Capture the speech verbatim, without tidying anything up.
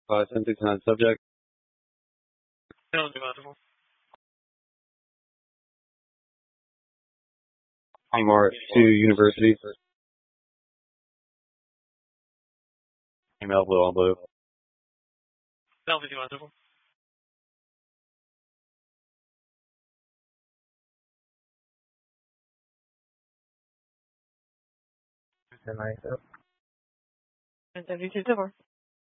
Uh, ten sixty-nine subject. Mark to university. Email blue on blue. W two